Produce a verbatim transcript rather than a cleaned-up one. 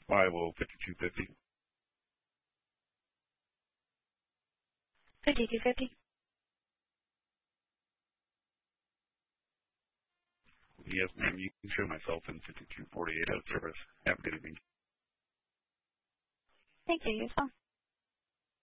five zero fifty-two fifty. fifty-two fifty. Yes, ma'am. You can show myself in fifty-two forty-eight out of service. Have a good evening. Thank you. Yourself.